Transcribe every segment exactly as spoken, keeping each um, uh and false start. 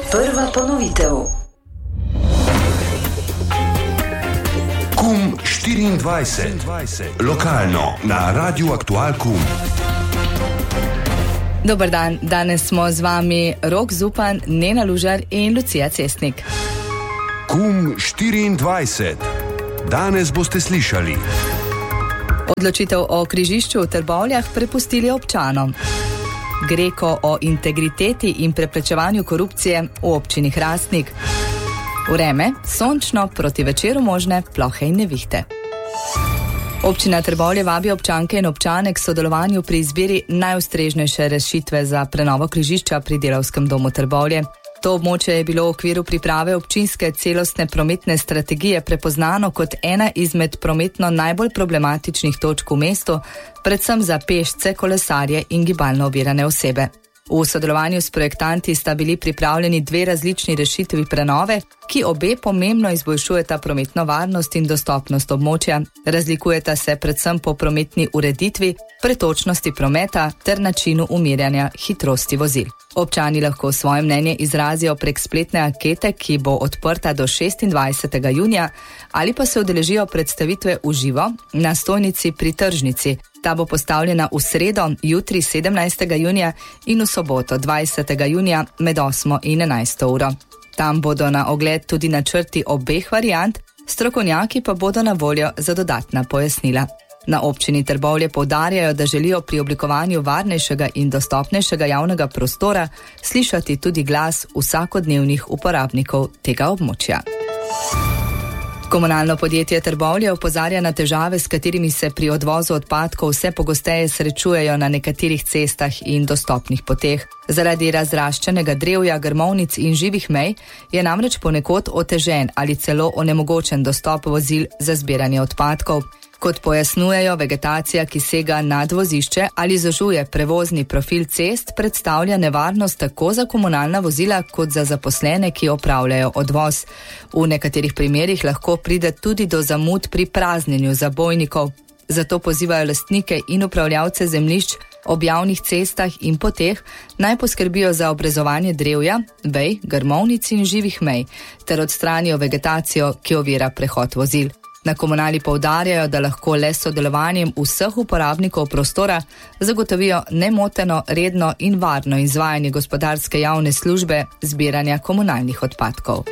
Prva ponovitev. Kum štiriindvajset. Lokalno na Radiu Aktual Kum. Dober dan, danes smo z vami Rok Zupan, Nena Lužar in Lucija Cestnik. Kum štiriindvajset. Danes boste slišali. Odločitev o križišču v Trbovljah prepustili občanom. Greko o integriteti in preprečevanju korupcije v občini Hrastnik. Vreme, sončno, proti večeru možne plohe in nevihte. Občina Trbovlje vabi občanke in občane k sodelovanju pri izbiri najustrežnejše rešitve za prenovo križišča pri Delavskem domu Trbovlje. To območje je bilo v okviru priprave občinske celostne prometne strategije prepoznano kot ena izmed prometno najbolj problematičnih točk v mestu, predvsem za pešce, kolesarje in gibalno ovirane osebe. V sodelovanju s projektanti sta bili pripravljeni dve različni rešitvi prenove, ki obe pomembno izboljšujeta prometno varnost in dostopnost območja. Razlikujeta se predvsem po prometni ureditvi, pretočnosti prometa ter načinu umirjanja hitrosti vozil. Občani lahko svoje mnenje izrazijo prek spletne ankete, ki bo odprta do šestindvajsetega junija, ali pa se udeležijo predstavitve v živo na stojnici pri tržnici. Ta bo postavljena v sredo, jutri sedemnajstega junija in v soboto dvajsetega junija med osmo in enajsto uro. Tam bodo na ogled tudi načrti obeh variant, strokovnjaki pa bodo na voljo za dodatna pojasnila. Na občini Trbovlje poudarjajo, da želijo pri oblikovanju varnejšega in dostopnejšega javnega prostora slišati tudi glas vsakodnevnih uporabnikov tega območja. Komunalno podjetje Trbovlje opozarja na težave, s katerimi se pri odvozu odpadkov vse pogosteje srečujejo na nekaterih cestah in dostopnih poteh. Zaradi razraščenega drevja, grmovnic in živih mej je namreč ponekod otežen ali celo onemogočen dostop vozil za zbiranje odpadkov. Kot pojasnjujejo, vegetacija, ki sega nad vozišče ali zožuje prevozni profil cest, predstavlja nevarnost tako za komunalna vozila kot za zaposlene, ki opravljajo odvoz. V nekaterih primerih lahko pride tudi do zamud pri praznjenju zabojnikov. Zato pozivajo lastnike in upravljavce zemljišč ob javnih cestah in poteh naj poskrbijo za obrezovanje drevja, vej, grmovnic in živih mej ter odstranijo vegetacijo, ki ovira prehod vozil. Na komunali poudarjajo, da lahko le s sodelovanjem vseh uporabnikov prostora zagotovijo nemoteno, redno in varno izvajanje gospodarske javne službe zbiranja komunalnih odpadkov.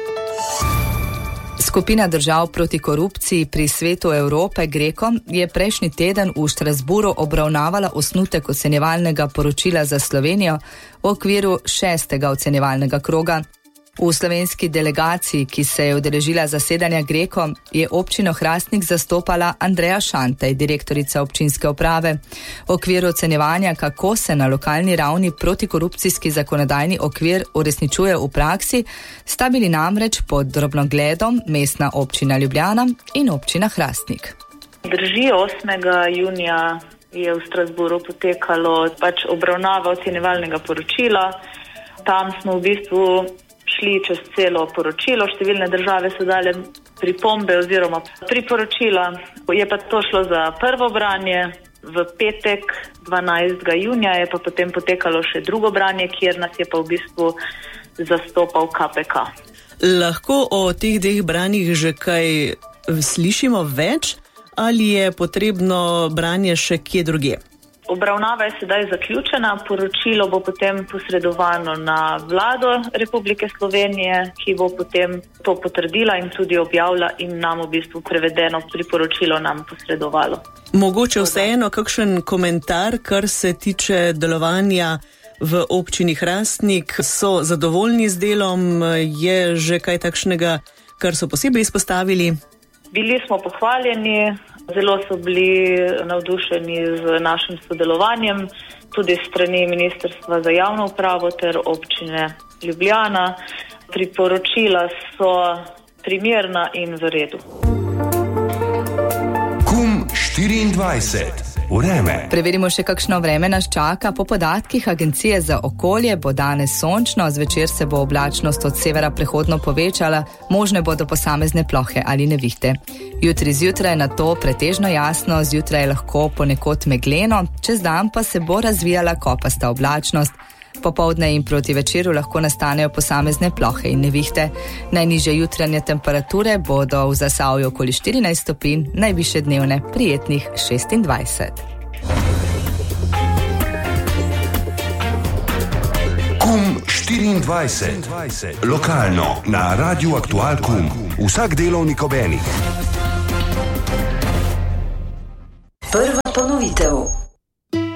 Skupina držav proti korupciji pri Svetu Evrope Greko je prejšnji teden v Štrasburu obravnavala osnutek ocenjevalnega poročila za Slovenijo v okviru šestega ocenjevalnega kroga. V slovenski delegaciji, ki se je udeležila zasedanja Greko, je občino Hrastnik zastopala Andreja Šantej, direktorica občinske uprave. V okviru ocenjevanja, kako se na lokalni ravni protikorupcijski zakonodajni okvir uresničuje v praksi, sta bili namreč pod drobnogledom mestna občina Ljubljana in občina Hrastnik. Drži, osmega junija je v Strasburu potekalo pač obravnava ocenjevalnega poročila. Tam smo v bistvu šli čez celo poročilo, številne države so dale pripombe oziroma priporočila. Je pa to šlo za prvo branje, v petek dvanajstega junija je pa potem potekalo še drugo branje, kjer nas je pa v bistvu zastopal K P K. Lahko o teh dveh branjih že kaj slišimo več ali je potrebno branje še kje drugje? Obravnava je sedaj zaključena, poročilo bo potem posredovano na vlado Republike Slovenije, ki bo potem to potrdila in tudi objavila in nam v bistvu prevedeno priporočilo nam posredovalo. Mogoče vseeno kakšen komentar, kar se tiče delovanja v občini Hrastnik, so zadovoljni z delom, je že kaj takšnega, kar so posebej izpostavili? Bili smo pohvaljeni, zelo so bili navdušeni z našim sodelovanjem, tudi strani Ministrstva za javno upravo ter občine Ljubljana. Priporočila so primerna in v redu. Kum štiriindvajset. Vreme. Preverimo še kakšno vreme nas čaka. Po podatkih Agencije za okolje bo danes sončno, zvečer se bo oblačnost od severa prehodno povečala, možne bodo posamezne plohe ali nevihte. Jutri zjutraj na to pretežno jasno, zjutraj lahko ponekod megleno, čez dan pa se bo razvijala kopasta oblačnost. Popoldne in proti večeru lahko nastanejo posamezne plohe in nevihte. Najnižje jutranje temperature bodo v Zasavju okoli štirinajst stopinj, najvišje dnevne prijetnih šestindvajset. Kum štiriindvajset. Lokalno na Radiu Aktual Kum. Vsak delovnik ob enih. Prva ponovitev.